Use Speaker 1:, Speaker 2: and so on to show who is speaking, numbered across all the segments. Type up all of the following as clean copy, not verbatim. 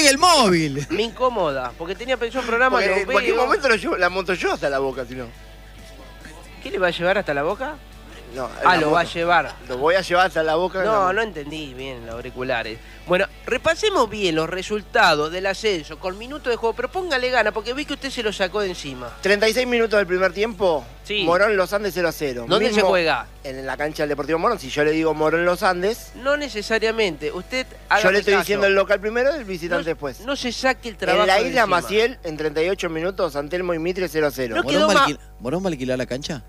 Speaker 1: el móvil.
Speaker 2: Me incomoda, porque tenía pensado un programa.
Speaker 3: Porque
Speaker 2: Lo
Speaker 3: en cualquier
Speaker 2: veo.
Speaker 3: momento la monto yo hasta la boca, si no.
Speaker 2: ¿Qué le va a llevar hasta la boca?
Speaker 3: No,
Speaker 2: Lo va a llevar.
Speaker 3: Lo voy a llevar hasta la boca.
Speaker 2: No entendí bien los auriculares. Bueno, repasemos bien los resultados del ascenso con minutos de juego, pero póngale gana, porque vi que usted se lo sacó de encima.
Speaker 3: 36 minutos del primer tiempo.
Speaker 2: Sí.
Speaker 3: Morón Los Andes 0-0.
Speaker 2: ¿Dónde se juega?
Speaker 3: En la cancha del Deportivo Morón. Si yo le digo Morón Los Andes,
Speaker 2: No necesariamente. Usted
Speaker 3: yo le estoy
Speaker 2: caso.
Speaker 3: diciendo el local primero y el visitante
Speaker 2: No,
Speaker 3: después.
Speaker 2: no se saque el trabajo
Speaker 3: En la
Speaker 2: de
Speaker 3: isla
Speaker 2: encima.
Speaker 3: Maciel, en 38 minutos, Antelmo y Mitre 0-0.
Speaker 2: No quedó más-
Speaker 1: ¿Morón va a alquilar la cancha?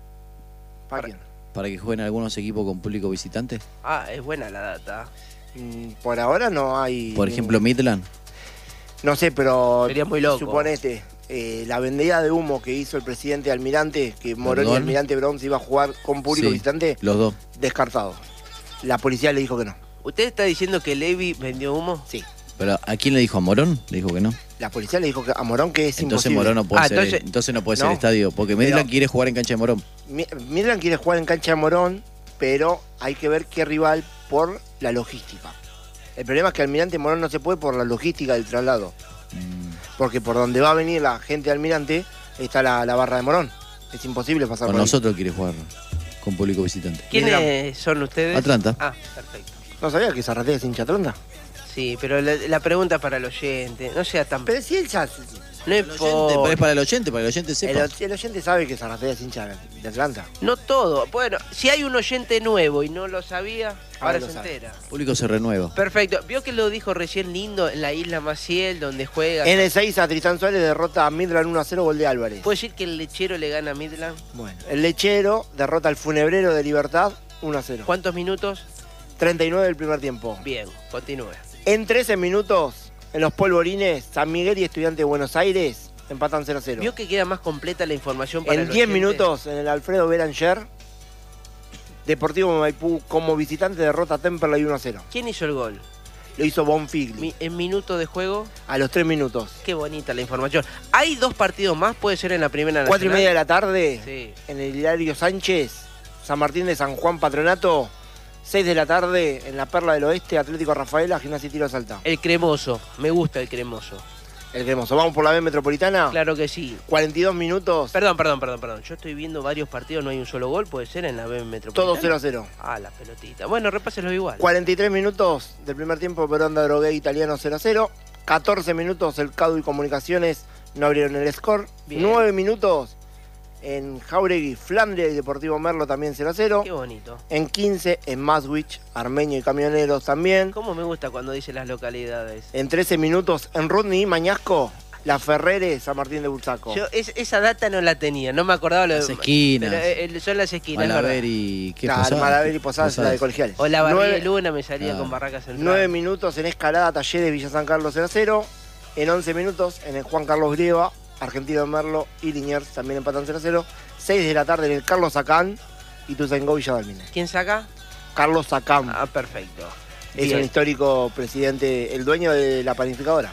Speaker 3: ¿Para quién?
Speaker 1: ¿Para que jueguen algunos equipos con público visitante?
Speaker 2: Ah, es buena la data.
Speaker 3: Por ahora no hay.
Speaker 1: Por ejemplo, Midland.
Speaker 3: No sé, pero.
Speaker 2: Sería muy loco.
Speaker 3: Suponete, la vendida de humo que hizo el presidente Almirante, que Morón y
Speaker 1: ¿Perdón?
Speaker 3: Almirante Brown se iba a jugar con público
Speaker 1: Sí,
Speaker 3: visitante,
Speaker 1: los dos.
Speaker 3: descartado. La policía le dijo que no.
Speaker 2: ¿Usted está diciendo que Levi vendió humo?
Speaker 3: Sí.
Speaker 1: ¿Pero a quién le dijo? ¿A Morón? Le dijo que no.
Speaker 3: La policía le dijo que a Morón que es
Speaker 1: Entonces
Speaker 3: imposible.
Speaker 1: Morón no puede ser.
Speaker 2: entonces-
Speaker 1: Entonces no puede ser
Speaker 3: No.
Speaker 1: estadio. Porque Midland
Speaker 3: Pero-
Speaker 1: quiere jugar en cancha de Morón.
Speaker 3: Midland quiere jugar en cancha de Morón, pero hay que ver qué rival por la logística. El problema es que Almirante Morón no se puede por la logística del traslado. Porque por donde va a venir la gente de Almirante está la barra de Morón. Es imposible pasar
Speaker 1: Con
Speaker 3: por ahí.
Speaker 1: nosotros quiere jugar con público visitante.
Speaker 2: ¿Quiénes son ustedes?
Speaker 1: Atlanta.
Speaker 2: Ah, perfecto.
Speaker 3: ¿No sabía que Zarratea es hincha Atlanta?
Speaker 2: Sí, pero la pregunta para el oyente, no sea tan...
Speaker 3: Pero si él ya...
Speaker 2: No
Speaker 1: El oyente, pero
Speaker 2: importa.
Speaker 1: es para el oyente sepa.
Speaker 3: El oyente sabe que Zarratea es hincha de Atlanta.
Speaker 2: No todo. Bueno, si hay un oyente nuevo y no lo sabía, ahora
Speaker 3: lo
Speaker 2: se
Speaker 3: sabe.
Speaker 2: entera.
Speaker 1: El público se renueva.
Speaker 2: Perfecto. Vio que lo dijo recién lindo en la isla Maciel, donde juega.
Speaker 3: En el 6 a Tristán Suárez derrota a Midland 1-0, gol de Álvarez.
Speaker 2: ¿Puede decir que el lechero le gana a Midland?
Speaker 3: Bueno, el Lechero derrota al Funebrero de Libertad 1-0.
Speaker 2: ¿Cuántos minutos?
Speaker 3: 39 del primer tiempo.
Speaker 2: Bien, continúe.
Speaker 3: En 13 minutos, en los polvorines, San Miguel y Estudiante de Buenos Aires empatan 0-0.
Speaker 2: Vio que queda más completa la información para
Speaker 3: En
Speaker 2: el
Speaker 3: 10
Speaker 2: oyente?
Speaker 3: minutos, en el Alfredo Beranger, Deportivo Maipú como visitante derrota a Temperley 1-0.
Speaker 2: ¿Quién hizo el gol?
Speaker 3: Lo hizo Bonfigli
Speaker 2: En minutos de juego.
Speaker 3: a los 3 minutos.
Speaker 2: Qué bonita la información. ¿Hay dos partidos más? ¿Puede ser en la primera
Speaker 3: 4 y
Speaker 2: nacional?
Speaker 3: media de la tarde,
Speaker 2: Sí.
Speaker 3: en el Hilario Sánchez, San Martín de San Juan Patronato. 6 de la tarde, en la Perla del Oeste, Atlético Rafaela, Gimnasia y Tiro Salta.
Speaker 2: El cremoso. Me gusta el cremoso.
Speaker 3: El cremoso. Vamos por la B Metropolitana.
Speaker 2: Claro que sí.
Speaker 3: 42 minutos,
Speaker 2: Perdón. Yo estoy viendo varios partidos, no hay un solo gol, puede ser en la B
Speaker 3: todo
Speaker 2: Metropolitana.
Speaker 3: 0-0.
Speaker 2: Ah, la pelotita. Bueno, repáselo igual.
Speaker 3: 43 minutos del primer tiempo, Perón de Drogué Italiano 0-0. 14 minutos, el Cadu y Comunicaciones no abrieron el score.
Speaker 2: Bien.
Speaker 3: 9 minutos, en Jauregui, Flandria y Deportivo Merlo también 0-0.
Speaker 2: Qué bonito.
Speaker 3: En 15, en Maswich, Armenio y Camioneros también.
Speaker 2: ¿Cómo me gusta cuando dice las localidades?
Speaker 3: En 13 minutos, en Rudney y Mañasco, La Ferrere, San Martín de Bursaco.
Speaker 2: Yo esa data no la tenía, no me acordaba lo de...
Speaker 1: Las esquinas.
Speaker 2: Pero, son las esquinas, es verdad.
Speaker 1: Malaver y... ¿Qué
Speaker 3: La
Speaker 1: Posadas?
Speaker 3: Malaver y Posadas, la de Colegiales.
Speaker 2: O la Barriga
Speaker 3: 9
Speaker 2: y Luna me salía
Speaker 1: Claro.
Speaker 2: con Barracas Central.
Speaker 3: 9 minutos en Escalada, Talleres, Villa San Carlos 0-0. En 11 minutos, en el Juan Carlos Grieva, Argentino de Merlo y Liniers también empatan 0-0. 6 de la tarde en el Carlos Sacán y Tuzangó Villa Dalmine.
Speaker 2: ¿Quién saca?
Speaker 3: Carlos Sacán
Speaker 2: Ah, perfecto.
Speaker 3: es
Speaker 2: Bien.
Speaker 3: un histórico presidente, el dueño de la panificadora.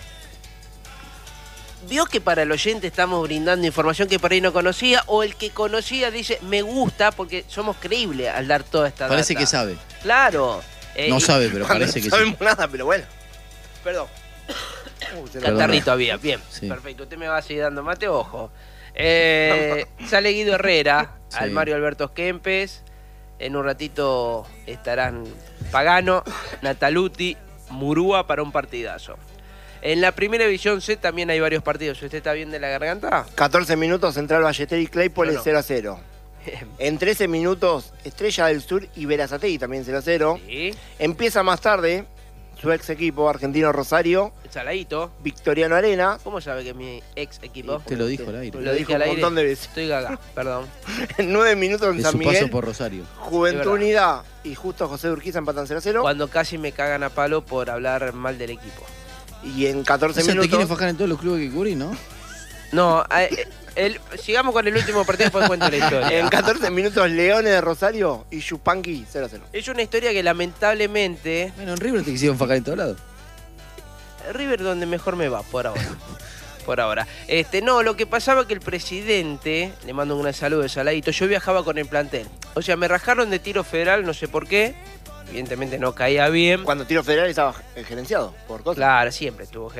Speaker 2: Vio que para el oyente estamos brindando información que por ahí no conocía, o el que conocía dice, me gusta, porque somos creíbles al dar toda esta
Speaker 1: Parece
Speaker 2: data.
Speaker 1: que sabe.
Speaker 2: Claro.
Speaker 1: No
Speaker 2: y-
Speaker 1: sabe, pero
Speaker 3: Cuando
Speaker 1: parece
Speaker 3: no
Speaker 1: que sí.
Speaker 3: sabemos nada, pero bueno.
Speaker 2: Perdón.
Speaker 3: Se lo-
Speaker 1: Perdón.
Speaker 2: Catarrito había, bien.
Speaker 1: Sí.
Speaker 2: Perfecto, usted me va a seguir dando mate, ojo. Sale Guido Herrera,
Speaker 1: Sí.
Speaker 2: al Mario Alberto Kempes. En un ratito estarán Pagano, Nataluti, Murúa para un partidazo. En la primera división C también hay varios partidos. ¿Usted está bien de la garganta?
Speaker 3: 14 minutos, Central Ballester y Claypole
Speaker 2: No, no.
Speaker 3: 0-0. En 13 minutos, Estrella del Sur y Verazategui también 0-0.
Speaker 2: Sí.
Speaker 3: Empieza más tarde su ex equipo, Argentino Rosario,
Speaker 2: Saladito.
Speaker 3: Victoriano Arena.
Speaker 2: ¿Cómo sabe que es mi ex equipo?
Speaker 1: Te lo dijo al aire.
Speaker 2: Lo dije
Speaker 3: dijo
Speaker 2: al
Speaker 3: un
Speaker 2: aire.
Speaker 3: montón de veces.
Speaker 2: Estoy gaga, perdón.
Speaker 3: En 9 minutos en
Speaker 1: De
Speaker 3: San
Speaker 1: su
Speaker 3: Miguel,
Speaker 1: paso por Rosario.
Speaker 3: Juventud
Speaker 2: Es verdad.
Speaker 3: Unida y Justo José de Urquiza empatan 0-0.
Speaker 2: Cuando casi me cagan a palo por hablar mal del equipo.
Speaker 3: Y en 14
Speaker 1: O sea, te quieren
Speaker 3: minutos,
Speaker 1: fajar en todos los clubes que cubrís, ¿no?
Speaker 2: No, sigamos con el último partido, después cuento la historia.
Speaker 3: en 14 minutos Leones de Rosario y Yupanqui 0-0.
Speaker 2: Es una historia que lamentablemente
Speaker 1: Bueno, en River te quisieron fajar en todos lados.
Speaker 2: River donde mejor me va, por ahora. Por ahora. No, lo que pasaba que el presidente, le mando un gran saludo de Saladito, yo viajaba con el plantel. O sea, me rajaron de tiro federal, no sé por qué. Evidentemente no caía bien.
Speaker 3: Cuando Tiro Federal estaba gerenciado por cosas.
Speaker 2: Claro, siempre estuvo